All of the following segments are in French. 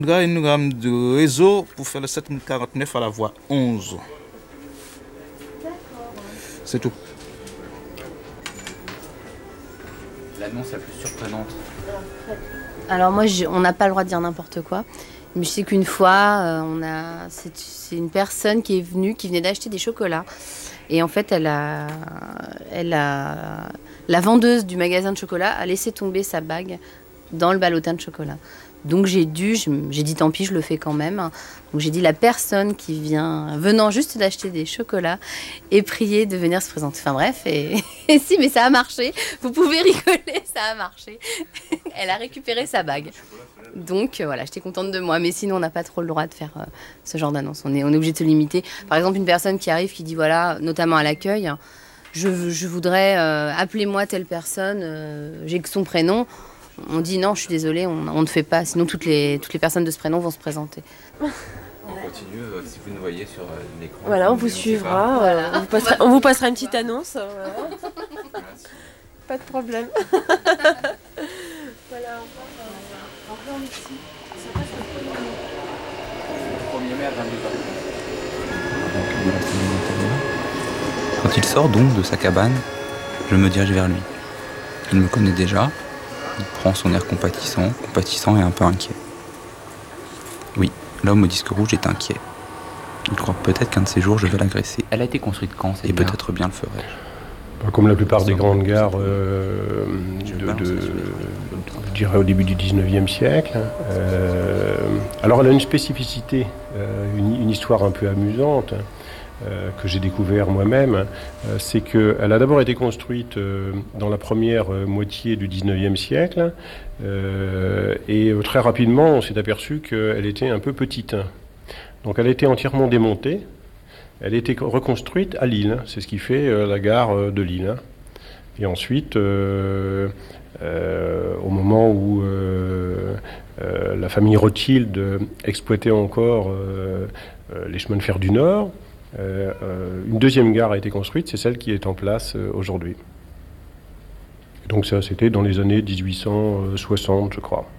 Une gamme de réseau pour faire le 7049 à la voie 11. C'est tout. L'annonce la plus surprenante. Alors moi, on n'a pas le droit de dire n'importe quoi. Mais je sais qu'une fois, c'est une personne qui est venue, qui venait d'acheter des chocolats. Et en fait, la vendeuse du magasin de chocolat a laissé tomber sa bague dans le ballotin de chocolat. Donc j'ai dit tant pis, je le fais quand même. Donc j'ai dit la personne qui venant juste d'acheter des chocolats est priée de venir se présenter. Enfin bref, et si, mais ça a marché. Vous pouvez rigoler, ça a marché. Elle a récupéré sa bague. Donc voilà, j'étais contente de moi. Mais sinon, on n'a pas trop le droit de faire ce genre d'annonce. On est obligé de se limiter. Par exemple, une personne qui arrive, qui dit voilà, notamment à l'accueil, je voudrais appelez-moi telle personne, j'ai que son prénom. On dit non, je suis désolée, on ne fait pas, sinon toutes les personnes de ce prénom vont se présenter. On continue, si vous nous voyez sur l'écran. Voilà, on vous suivra, voilà. On vous passera une petite annonce. Voilà. Pas de problème. Voilà, au revoir ici. Ça passe le 1er mai à 22h. Quand il sort donc de sa cabane, je me dirige vers lui. Il me connaît déjà. Il prend son air compatissant et un peu inquiet. Oui, l'homme au disque rouge est inquiet. Il croit peut-être qu'un de ces jours je vais l'agresser. Elle a été construite quand, cette Et gare ? peut-être bien le ferai-je. Comme la plupart des grandes gares, je dirais au début du 19e siècle. Alors elle a une spécificité, une histoire un peu amusante. Que j'ai découvert moi-même, c'est qu'elle a d'abord été construite dans la première moitié du 19e siècle et très rapidement on s'est aperçu qu'elle était un peu petite. Donc elle a été entièrement démontée, elle a été reconstruite à Lille, c'est ce qui fait la gare de Lille. Et ensuite, au moment où la famille Rothschild exploitait encore les chemins de fer du Nord, une deuxième gare a été construite, c'est celle qui est en place aujourd'hui. Donc ça, c'était dans les années 1860, je crois.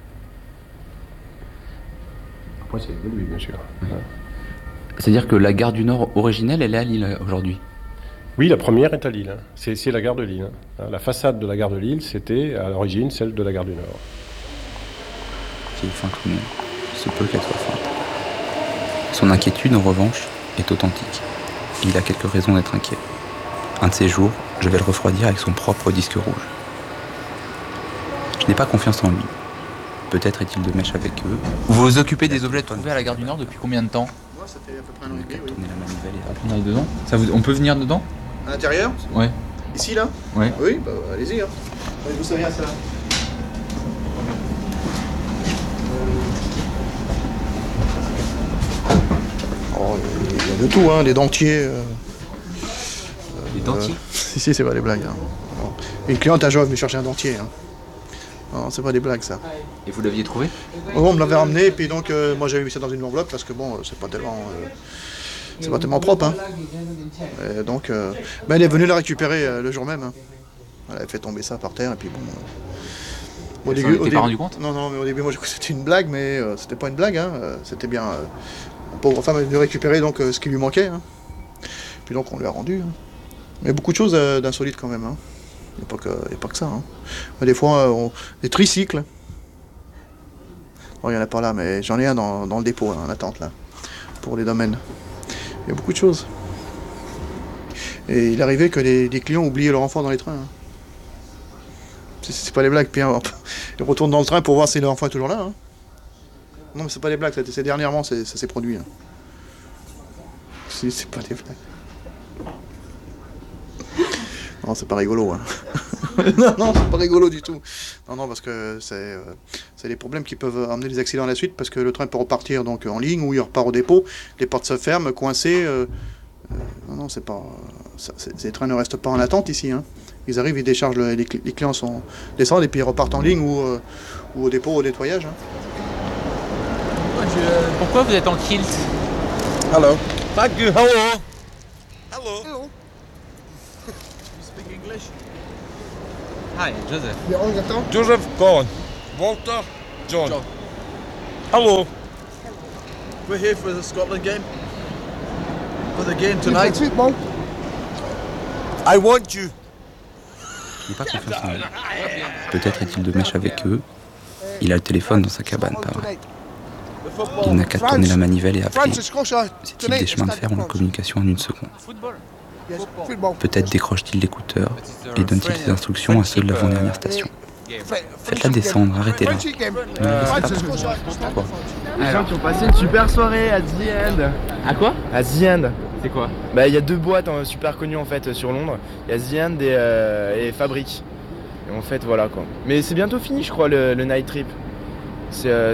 Après, c'est évolué, bien sûr. Oui. C'est-à-dire que la gare du Nord originelle, elle est à Lille aujourd'hui ? Oui, la première est à Lille. C'est la gare de Lille. La façade de la gare de Lille, c'était à l'origine celle de la gare du Nord. Vieille fin tout le monde, il se peut qu'elle soit feinte. Son inquiétude, en revanche, est authentique. Il a quelques raisons d'être inquiet. Un de ces jours, je vais le refroidir avec son propre disque rouge. Je n'ai pas confiance en lui. Peut-être est-il de mèche avec eux. Vous vous occupez des objets trouvés à la gare du Nord depuis combien de temps ? Moi, ça fait à peu près un an et demi, oui. Tourner la manivelle et On est dedans ? On peut venir dedans ? À l'intérieur ? Ouais. Ici, là ? Ouais. Oui, bah allez-y. Hein. D'où ça vient, ça ? Oh, il y a de tout, hein, des dentiers. Des dentiers ? Ici, c'est pas des blagues. Hein. Une cliente un jour est venue chercher un dentier. Hein. Non, c'est pas des blagues, ça. Et vous l'aviez trouvé ? On me l'avait ramené, et puis donc, moi j'avais mis ça dans une enveloppe parce que bon, c'est pas tellement propre. Hein. Et donc, elle est venue la récupérer le jour même. Hein. Elle avait fait tomber ça par terre, et puis bon. Au début, pas rendu compte ? Non, mais au début, moi j'ai cru que c'était une blague, mais c'était pas une blague. Hein. C'était bien. La pauvre femme est venue récupérer donc ce qui lui manquait. Hein. Puis donc, on lui a rendu. Hein. Mais beaucoup de choses d'insolites quand même. Hein. Il n'y a pas que ça. Hein. Des fois, des tricycles. Bon, il n'y en a pas là, mais j'en ai un dans le dépôt, hein, en attente, là, pour les domaines. Il y a beaucoup de choses. Et il arrivait que des clients oubliaient leur enfant dans les trains. Hein. C'est pas des blagues. Puis ils retournent dans le train pour voir si leur enfant est toujours là. Hein. Non, mais c'est pas des blagues. C'est dernièrement, ça s'est produit. Hein. C'est pas des blagues. Non, c'est pas rigolo. Hein. non, c'est pas rigolo du tout. Non, parce que c'est des problèmes qui peuvent amener des accidents à la suite, parce que le train peut repartir donc en ligne ou il repart au dépôt, les portes se ferment, coincées. Non, c'est pas. Ces trains ne restent pas en attente ici. Hein. Ils arrivent, ils déchargent, les clients descendent et puis ils repartent en ligne ou au dépôt, au nettoyage. Hein. Pourquoi vous êtes en kilt ? Hello. Thank you. Hello. Hello. You speak English? Hi, Joseph. Joseph Cohen. Walter. John. Hello. We're here for the Scotland game. For the game tonight. I want you. Je n'ai pas confiance en lui. Peut-être est-il de mèche avec eux. Il a le téléphone dans sa cabane, pas vrai. Il n'a qu'à tourner la manivelle et appeler. Ces types des chemins de fer ont la communication en une seconde. Peut-être décroche-t-il l'écouteur et donne-t-il des instructions à ceux de l'avant-dernière station. Faites-la descendre, arrêtez-la. Ne la laissez pas partir. Pourquoi ? Les gens qui ont passé une super soirée à The End. À quoi ? À The End. C'est quoi ? Bah il y a 2 boîtes super connues en fait sur Londres. Il y a The End et Fabric. Et en fait voilà quoi. Mais c'est bientôt fini je crois le night trip. La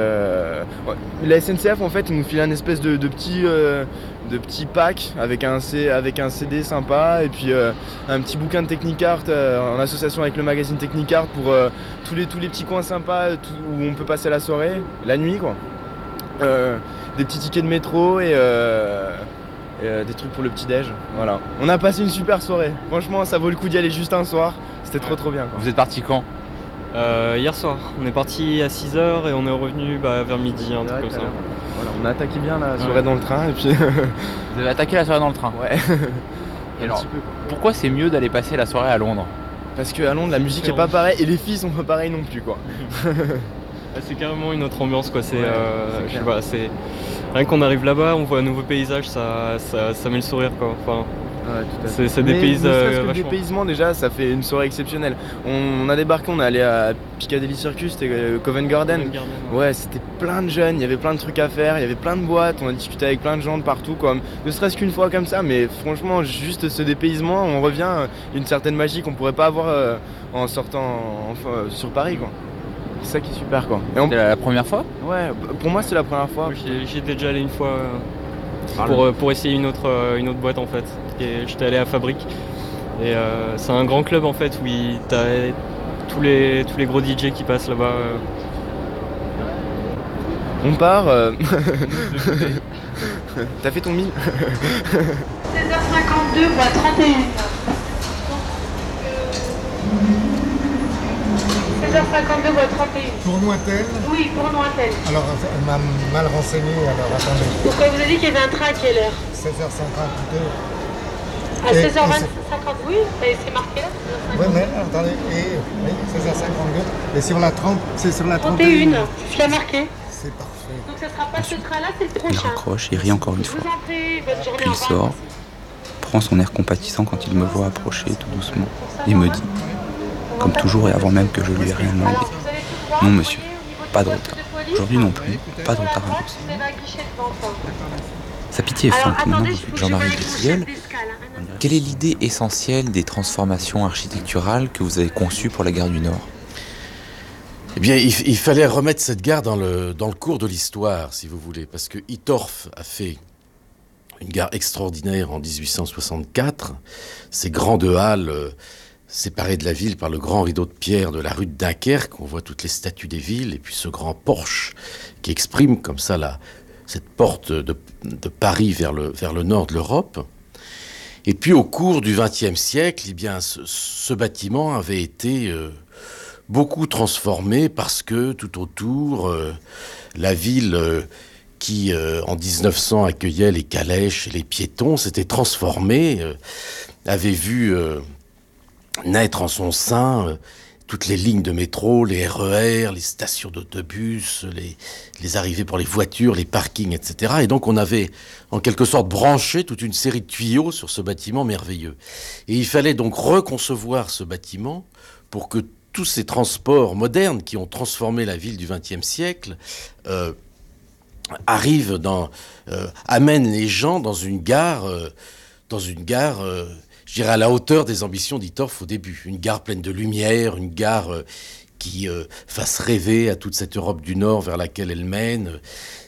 SNCF en fait ils nous filent un espèce de petit pack avec un CD sympa et puis un petit bouquin de Technicart en association avec le magazine Technicart pour tous les petits coins sympas où on peut passer la soirée, la nuit quoi. Des petits tickets de métro et des trucs pour le petit-déj. Voilà. On a passé une super soirée. Franchement ça vaut le coup d'y aller juste un soir. C'était trop bien quoi. Vous êtes parti quand ? Hier soir, on est parti à 6h et on est revenu vers midi, un truc comme ça. Voilà, on a attaqué bien la soirée dans le train et puis... Vous avez attaqué la soirée dans le train ? Ouais. Et alors, pourquoi c'est mieux d'aller passer la soirée à Londres ? Parce qu'à Londres, la musique est pas pareille et les filles sont pas pareilles non plus, quoi. C'est carrément une autre ambiance, quoi. Je sais pas, c'est... Rien qu'on arrive là-bas, on voit un nouveau paysage, ça met le sourire, quoi. Enfin... Ouais, tout à fait. C'est des paysages. Le dépaysement déjà, ça fait une soirée exceptionnelle. On a débarqué, on est allé à Piccadilly Circus, c'était Covent Garden. Ouais, c'était plein de jeunes, il y avait plein de trucs à faire, il y avait plein de boîtes, on a discuté avec plein de gens de partout, comme ne serait-ce qu'une fois comme ça, mais franchement, juste ce dépaysement, on revient une certaine magie qu'on pourrait pas avoir en sortant sur Paris, quoi. C'est ça qui est super, quoi. C'est la première fois ? Ouais, pour moi c'est la première fois. J'y étais déjà allé une fois pour essayer une autre boîte en fait. Et j'étais allé à Fabric et c'est un grand club en fait où t'as tous les gros DJ qui passent là-bas. On part. T'as fait ton 1000 16h52, voie 31. 16h52, voie 31. Pour Nointel ? Oui, pour Nointel. Alors, elle m'a mal renseigné, alors attendez. Pourquoi vous avez dit qu'il y avait un train à quelle heure ? 16h52. À 16h50, oui, c'est marqué là. Oui, mais attendez, oui, 16h52. Et sur la 30, c'est sur la 31. 31, c'est ce qu'il y a marqué. C'est parfait. Donc ça sera pas ce train-là, c'est le Il prochain. raccroche et rit encore une fois. Je vous en prie, bonne journée. Puis il sort, prend son air compatissant quand il me voit approcher tout doucement et me dit, comme toujours et avant même que je lui ai rien demandé, « Non monsieur, pas de retard. Aujourd'hui non plus, pas de retard annoncé. » Sa pitié est feinte, maintenant Jean-Marie Dussiguel, quelle est l'idée essentielle des transformations architecturales que vous avez conçues pour la gare du Nord ? Eh bien, il fallait remettre cette gare dans le cours de l'histoire, si vous voulez, parce que Hittorf a fait une gare extraordinaire en 1864, ces grandes halles séparées de la ville par le grand rideau de pierre de la rue de Dunkerque, on voit toutes les statues des villes, et puis ce grand porche qui exprime comme ça cette porte de Paris vers le nord de l'Europe. Et puis au cours du XXe siècle, eh bien, ce bâtiment avait été beaucoup transformé parce que tout autour, la ville qui en 1900 accueillait les calèches et les piétons s'était transformée, avait vu naître en son sein toutes les lignes de métro, les RER, les stations d'autobus, les arrivées pour les voitures, les parkings, etc. Et donc on avait en quelque sorte branché toute une série de tuyaux sur ce bâtiment merveilleux. Et il fallait donc reconcevoir ce bâtiment pour que tous ces transports modernes qui ont transformé la ville du XXe siècle amènent les gens dans une gare, je dirais à la hauteur des ambitions d'Hittorf au début. Une gare pleine de lumière, une gare qui fasse rêver à toute cette Europe du Nord vers laquelle elle mène.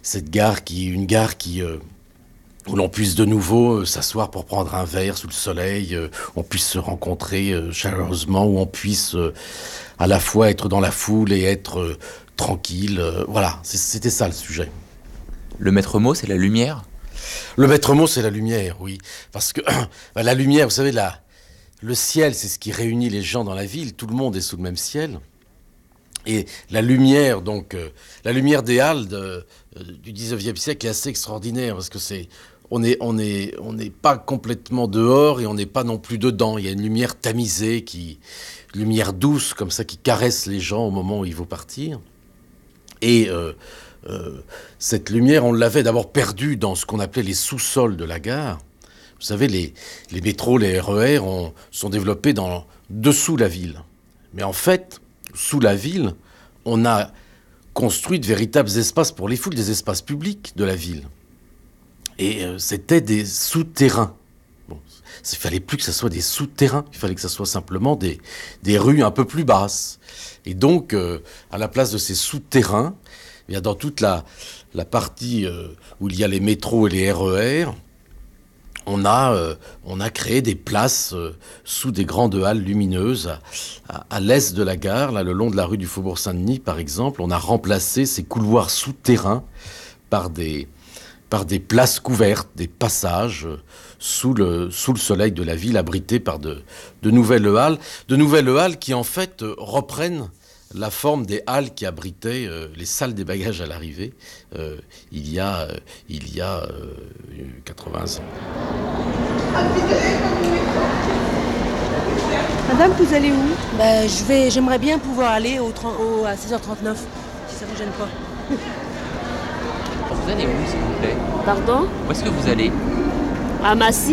Où l'on puisse de nouveau s'asseoir pour prendre un verre sous le soleil, on puisse se rencontrer chaleureusement, où on puisse à la fois être dans la foule et être tranquille. Voilà, c'était ça le sujet. Le maître mot, c'est la lumière ? Le maître mot, c'est la lumière, oui. Parce que la lumière, vous savez, le ciel, c'est ce qui réunit les gens dans la ville. Tout le monde est sous le même ciel. Et la lumière, donc, la lumière des halles du 19e siècle est assez extraordinaire parce que on n'est pas complètement dehors et on n'est pas non plus dedans. Il y a une lumière tamisée, une lumière douce comme ça qui caresse les gens au moment où ils vont partir. Et cette lumière, on l'avait d'abord perdue dans ce qu'on appelait les sous-sols de la gare. Vous savez, les métros, les RER sont développés dessous la ville. Mais en fait, sous la ville, on a construit de véritables espaces pour les foules, des espaces publics de la ville. Et c'était des souterrains. Bon, il ne fallait plus que ce soit des souterrains, il fallait que ce soit simplement des rues un peu plus basses. Et donc, à la place de ces souterrains, il y a dans toute la partie où il y a les métros et les RER, on a créé des places sous des grandes halles lumineuses à l'est de la gare, là, le long de la rue du Faubourg Saint-Denis, par exemple. On a remplacé ces couloirs souterrains par des places couvertes, des passages sous le soleil de la ville, abrités par de nouvelles halles qui en fait reprennent la forme des halles qui abritaient les salles des bagages à l'arrivée il y a 80 ans. Madame, vous allez où? J'aimerais bien pouvoir aller à 16h39, si ça vous gêne pas. Vous allez où, s'il vous plaît? Pardon? Où est-ce que vous allez? À Massy.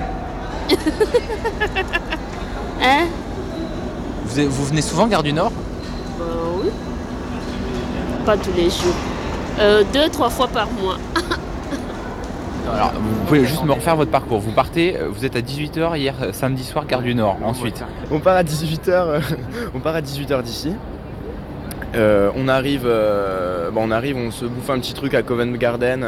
Hein? Vous venez souvent Gare du Nord? Oui. Pas tous les jours. 2-3 fois par mois. Alors, vous pouvez juste me refaire votre parcours. Vous partez, vous êtes à 18h hier samedi soir, Gare du Nord. Ensuite, on part à 18h. On part à 18h d'ici. On arrive, on se bouffe un petit truc à Covent Garden.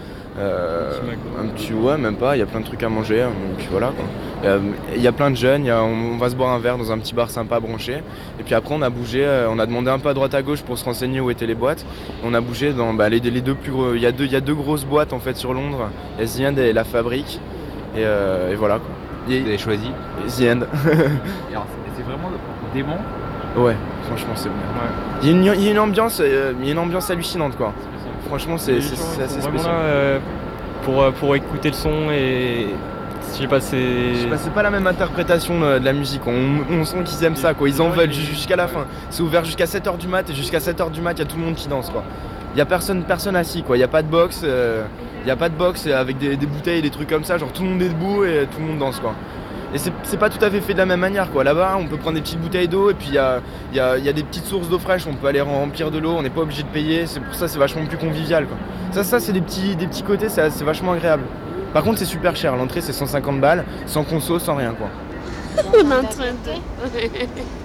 Même pas. Il y a plein de trucs à manger. Donc voilà, quoi. Il y a plein de jeunes. On va se boire un verre dans un petit bar sympa branché. Et puis après, on a bougé. On a demandé un peu à droite à gauche pour se renseigner où étaient les boîtes. On a bougé dans les deux plus gros. Il y a deux grosses boîtes en fait sur Londres. Il y a The End et La Fabrique. Et voilà, quoi. Vous avez choisi The End. Alors, c'est vraiment dément. Ouais, franchement, c'est bien. Ouais. Il y a une ambiance hallucinante, quoi. Franchement, c'est assez spécial. Là, pour écouter le son et je sais pas, c'est pas la même interprétation de la musique. On sent qu'ils aiment ça, quoi. Ils en veulent jusqu'à la fin. C'est ouvert jusqu'à 7h du mat et jusqu'à 7h du mat, il y a tout le monde qui danse, quoi. Il y a personne assis, quoi. Il y a pas de box. Avec des bouteilles et des trucs comme ça. Genre tout le monde est debout et tout le monde danse, quoi. Et c'est pas tout à fait fait de la même manière, quoi. Là-bas, on peut prendre des petites bouteilles d'eau et puis il y a des petites sources d'eau fraîche. On peut aller remplir de l'eau. On n'est pas obligé de payer. C'est pour ça, c'est vachement plus convivial, quoi. Ça, c'est des petits côtés. C'est vachement agréable. Par contre, c'est super cher. L'entrée, c'est 150 balles, sans conso, sans rien, quoi. On est en train de...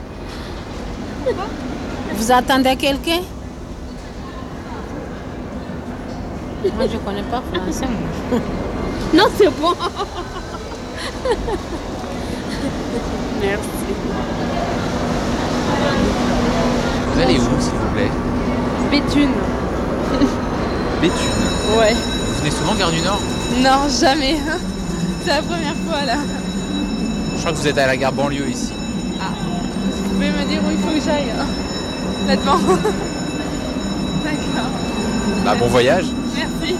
Vous attendez quelqu'un? Moi, je connais pas français. Non, c'est bon. Merci. Vous allez où, s'il vous plaît? Béthune. Béthune? Ouais. Vous venez souvent Gare du Nord? Non, jamais. C'est la première fois là. Je crois que vous êtes à la gare banlieue ici. Ah, vous pouvez me dire où il faut que j'aille? Là-devant. D'accord. Bah, bon voyage. Merci.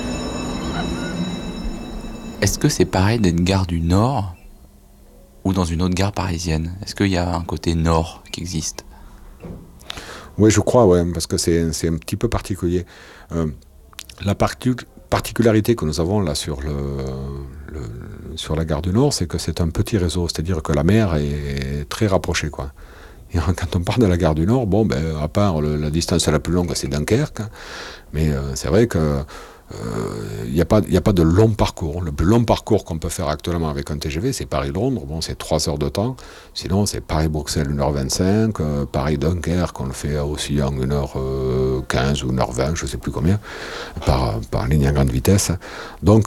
Est-ce que c'est pareil d'être Gare du Nord ou dans une autre gare parisienne? Est-ce qu'il y a un côté nord qui existe? Oui, je crois, ouais, parce que c'est un petit peu particulier. La particularité que nous avons là sur la gare du Nord, c'est que c'est un petit réseau, c'est-à-dire que la mer est très rapprochée, quoi. Et quand on part de la gare du Nord, bon, à part la distance la plus longue, c'est Dunkerque, hein, mais c'est vrai que il n'y a pas de long parcours. Le plus long parcours qu'on peut faire actuellement avec un TGV, c'est Paris-Londres. Bon, c'est 3 heures de temps. Sinon, c'est Paris-Bruxelles, 1h25. Paris-Dunkerque, on le fait aussi en 1h15 ou 1h20, je ne sais plus combien, par ligne à grande vitesse. Donc,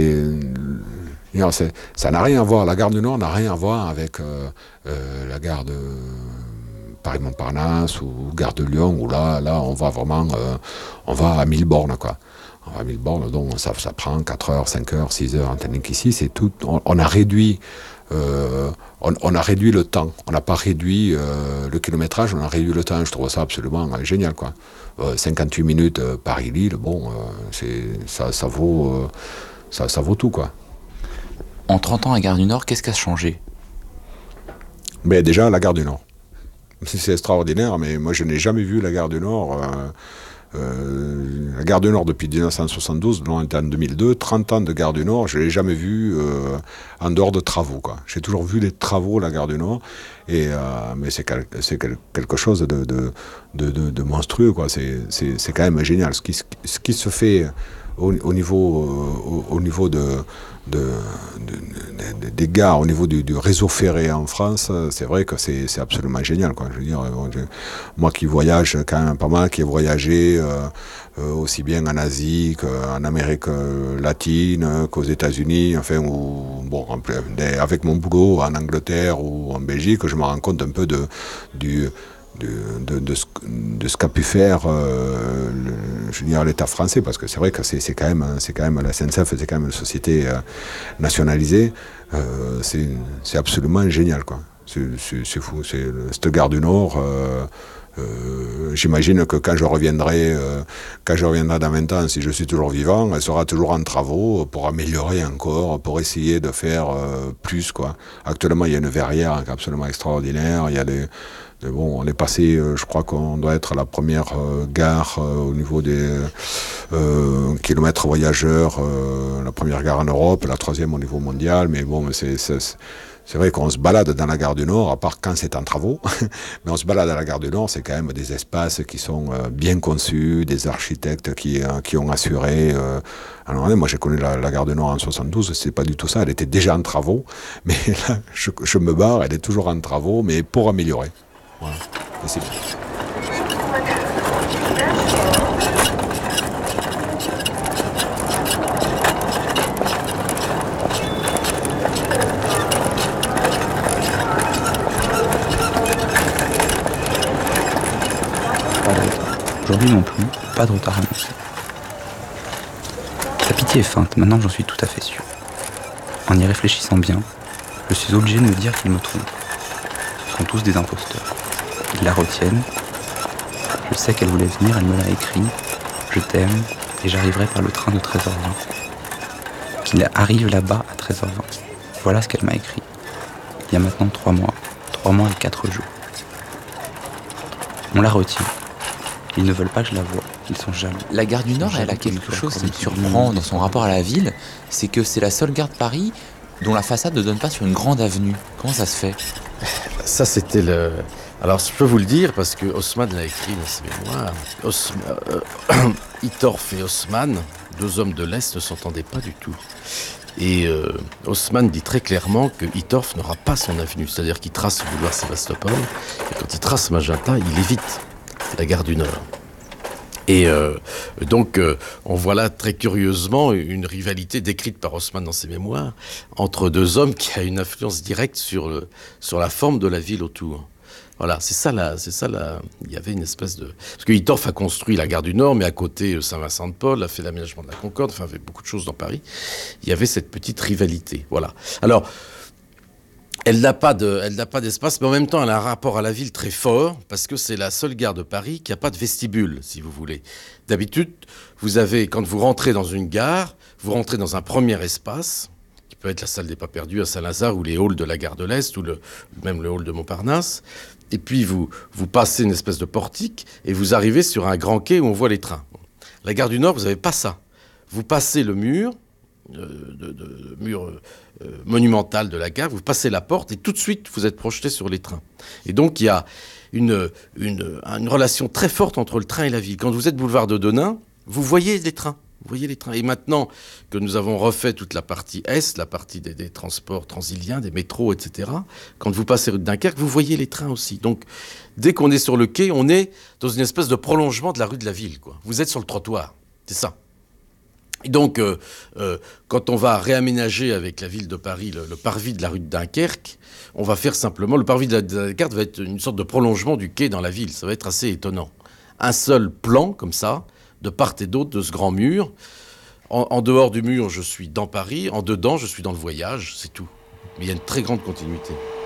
ça n'a rien à voir. La gare du Nord n'a rien à voir avec la gare de Paris-Montparnasse ou gare de Lyon, où là on va vraiment on va à 1000 bornes, quoi. On va à 1000 bornes, donc ça prend 4 heures, 5 heures, 6 heures, tandis qu'ici, c'est tout. On a réduit on a réduit le temps. On n'a pas réduit le kilométrage, on a réduit le temps. Je trouve ça absolument génial, quoi. 58 minutes Paris-Lille, bon, ça vaut tout, quoi. En 30 ans à Gare du Nord, qu'est-ce qui a changé? Mais déjà, la Gare du Nord. C'est extraordinaire, mais moi je n'ai jamais vu la Gare du Nord. La Gare du Nord depuis 1972, on était en 2002, 30 ans de Gare du Nord, je ne l'ai jamais vu en dehors de travaux, quoi. J'ai toujours vu les travaux, la Gare du Nord, mais c'est quelque chose de monstrueux, quoi. C'est quand même génial. Ce qui se fait au niveau des gares, au niveau du réseau ferré en France, c'est vrai que c'est absolument génial, quoi. Je veux dire, moi qui voyage quand même pas mal, qui ai voyagé aussi bien en Asie qu'en Amérique latine, qu'aux États-Unis, enfin, avec mon boulot en Angleterre ou en Belgique, je me rends compte un peu de ce qu'a pu faire je veux dire, l'État français, parce que c'est vrai que c'est quand même la SNCF, c'est quand même une société nationalisée. C'est absolument génial, quoi. C'est fou. Cette Gare du Nord, j'imagine que quand je reviendrai dans 20 ans, si je suis toujours vivant, elle sera toujours en travaux pour améliorer encore, pour essayer de faire plus, quoi. Actuellement, il y a une verrière absolument extraordinaire. Il y a on est passé, je crois qu'on doit être la première gare au niveau des kilomètres voyageurs, la première gare en Europe, la troisième au niveau mondial, mais bon, c'est vrai qu'on se balade dans la Gare du Nord, à part quand c'est en travaux, mais on se balade à la Gare du Nord, c'est quand même des espaces qui sont bien conçus, des architectes qui ont assuré. Alors moi j'ai connu la Gare du Nord en 72, c'est pas du tout ça, elle était déjà en travaux, mais là je me barre, elle est toujours en travaux, mais pour améliorer. Voilà, et c'est bien. Aujourd'hui non plus, pas de retard annoncé. Sa pitié est feinte, maintenant j'en suis tout à fait sûr. En y réfléchissant bien, je suis obligé de me dire qu'ils me trompent. Ce sont tous des imposteurs. Ils la retiennent. Je sais qu'elle voulait venir, elle me l'a écrit. Je t'aime et j'arriverai par le train de 13h20. Qu'il arrive là-bas à 13h20. Voilà ce qu'elle m'a écrit. Il y a maintenant 3 mois. 3 mois et 4 jours. On la retient. Ils ne veulent pas que je la voie. Ils sont jaloux. La Gare du Nord, elle a quelque chose qui me surprend dans son rapport à la ville, c'est que c'est la seule gare de Paris dont la façade ne donne pas sur une grande avenue. Comment ça se fait? Ça, c'était le... Alors, je peux vous le dire, parce que Haussmann l'a écrit dans ses mémoires. Hittorf et Haussmann, 2 hommes de l'Est, ne s'entendaient pas du tout. Et Haussmann dit très clairement que Hittorf n'aura pas son avenue. C'est-à-dire qu'il trace le boulevard Sébastopol, et quand il trace Magenta, il évite la Gare du Nord. Et donc, on voit là très curieusement une rivalité décrite par Haussmann dans ses mémoires entre 2 hommes qui a une influence directe sur la forme de la ville autour. Voilà, c'est ça. Il y avait une espèce de... Parce que Hittorf a construit la Gare du Nord, mais à côté Saint-Vincent-de-Paul, a fait l'aménagement de la Concorde, enfin, fait beaucoup de choses dans Paris. Il y avait cette petite rivalité. Voilà. Alors, elle n'a pas d'espace, mais en même temps, elle a un rapport à la ville très fort, parce que c'est la seule gare de Paris qui n'a pas de vestibule, si vous voulez. D'habitude, vous avez, quand vous rentrez dans une gare, vous rentrez dans un premier espace, qui peut être la salle des pas perdus à Saint-Lazare, ou les halls de la gare de l'Est, ou même le hall de Montparnasse. Et puis, vous passez une espèce de portique, et vous arrivez sur un grand quai où on voit les trains. La gare du Nord, vous n'avez pas ça. Vous passez le mur, monumental de la gare, vous passez la porte et tout de suite vous êtes projeté sur les trains. Et donc il y a une relation très forte entre le train et la ville. Quand vous êtes boulevard de Denain, vous voyez les trains. Vous voyez les trains. Et maintenant que nous avons refait toute la partie Est, la partie des transports transiliens, des métros, etc., quand vous passez rue de Dunkerque, vous voyez les trains aussi. Donc dès qu'on est sur le quai, on est dans une espèce de prolongement de la rue de la ville, quoi. Vous êtes sur le trottoir. C'est ça. Et donc, quand on va réaménager avec la ville de Paris le parvis de la rue de Dunkerque, on va faire simplement... Le parvis de Dunkerque va être une sorte de prolongement du quai dans la ville. Ça va être assez étonnant. Un seul plan, comme ça, de part et d'autre de ce grand mur. En dehors du mur, je suis dans Paris. En dedans, je suis dans le voyage. C'est tout. Mais il y a une très grande continuité.